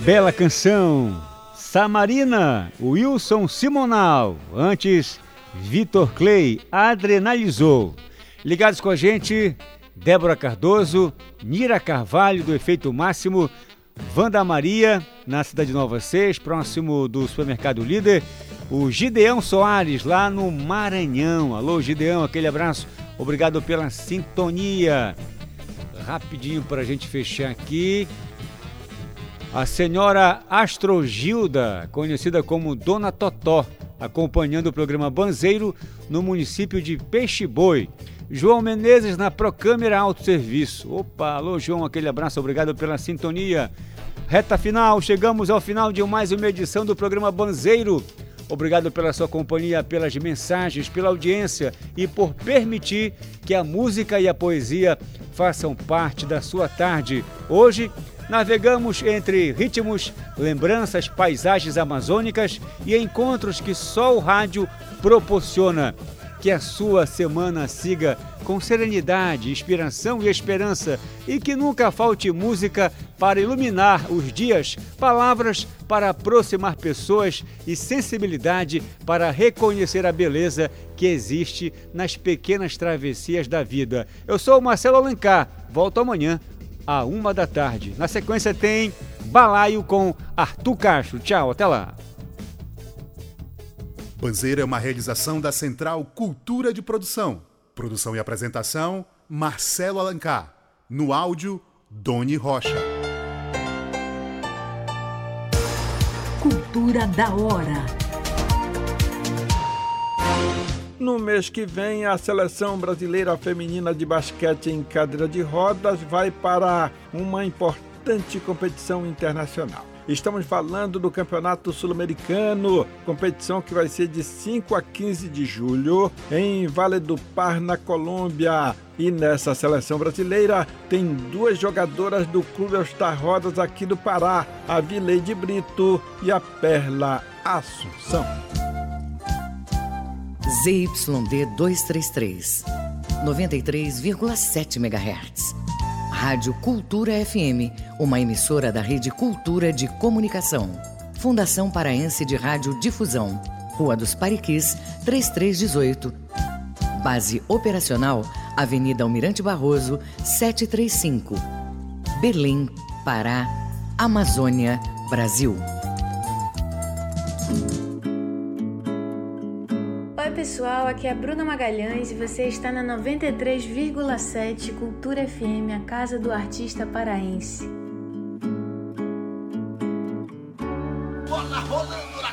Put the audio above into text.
Bela canção, Samarina, Wilson Simonal. Antes, Vitor Clay, Adrenalizou. Ligados com a gente, Débora Cardoso, Nira Carvalho, do Efeito Máximo, Wanda Maria, na Cidade Nova 6, próximo do Supermercado Líder, o Gideão Soares, lá no Maranhão. Alô, Gideão, aquele abraço, obrigado pela sintonia. Rapidinho para a gente fechar aqui. A senhora Astrogilda, conhecida como Dona Totó, acompanhando o programa Banzeiro no município de Peixe-Boi. João Menezes na Procâmara Autosserviço. Opa, alô João, aquele abraço, obrigado pela sintonia. Reta final, chegamos ao final de mais uma edição do programa Banzeiro. Obrigado pela sua companhia, pelas mensagens, pela audiência e por permitir que a música e a poesia façam parte da sua tarde. Hoje, navegamos entre ritmos, lembranças, paisagens amazônicas e encontros que só o rádio proporciona. Que a sua semana siga com serenidade, inspiração e esperança e que nunca falte música para iluminar os dias, palavras para aproximar pessoas e sensibilidade para reconhecer a beleza que existe nas pequenas travessias da vida. Eu sou o Marcelo Alencar, volto amanhã à 13h. Na sequência tem Balaio com Arthur Castro. Tchau, até lá. Banzeiro é uma realização da Central Cultura de Produção. Produção e apresentação, Marcelo Alencar. No áudio, Doni Rocha. Cultura da hora. No mês que vem, a Seleção Brasileira Feminina de Basquete em Cadeira de Rodas vai para uma importante competição internacional. Estamos falando do Campeonato Sul-Americano, competição que vai ser de 5 a 15 de julho em Valledupar, na Colômbia. E nessa seleção brasileira tem 2 jogadoras do Clube All-Star Rodas aqui do Pará, a Vileide Brito e a Perla Assunção. ZYD 233, 93,7 MHz. Rádio Cultura FM, uma emissora da Rede Cultura de Comunicação. Fundação Paraense de Rádio Difusão. Rua dos Pariquis, 3318. Base operacional, Avenida Almirante Barroso, 735. Belém, Pará, Amazônia, Brasil. Oi pessoal, aqui é a Bruna Magalhães e você está na 93,7 Cultura FM, a casa do artista paraense.